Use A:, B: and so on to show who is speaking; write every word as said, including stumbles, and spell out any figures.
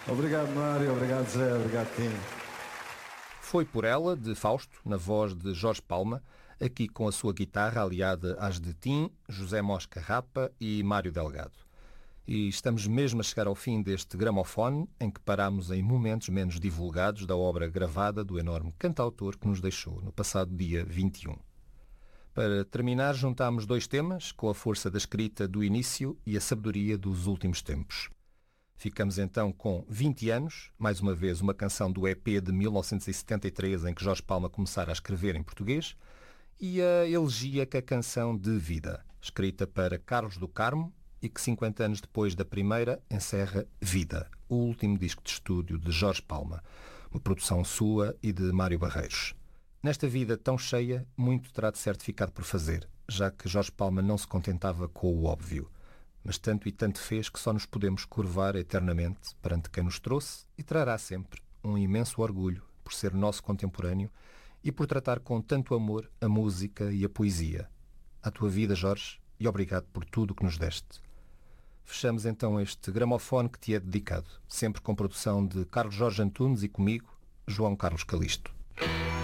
A: Obrigado, Mário. Obrigado, Zé. Obrigado, Tim.
B: Foi por ela, de Fausto, na voz de Jorge Palma, aqui com a sua guitarra aliada às de Tim, José Mosca Rapa e Mário Delgado. E estamos mesmo a chegar ao fim deste gramofone, em que paramos em momentos menos divulgados da obra gravada do enorme cantautor que nos deixou no passado dia vinte e um. Para terminar, juntámos dois temas, com a força da escrita do início e a sabedoria dos últimos tempos. Ficamos então com vinte anos, mais uma vez uma canção do E P de mil novecentos e setenta e três, em que Jorge Palma começara a escrever em português, e a elegíaca canção de Vida, escrita para Carlos do Carmo, e que cinquenta anos depois da primeira encerra Vida, o último disco de estúdio de Jorge Palma, uma produção sua e de Mário Barreiros. Nesta vida tão cheia, muito terá de ser ficado por fazer, já que Jorge Palma não se contentava com o óbvio, mas tanto e tanto fez que só nos podemos curvar eternamente perante quem nos trouxe e trará sempre um imenso orgulho por ser nosso contemporâneo e por tratar com tanto amor a música e a poesia. À tua vida, Jorge, e obrigado por tudo o que nos deste. Fechamos então este gramofone que te é dedicado, sempre com produção de Carlos Jorge Antunes e comigo, João Carlos Calisto.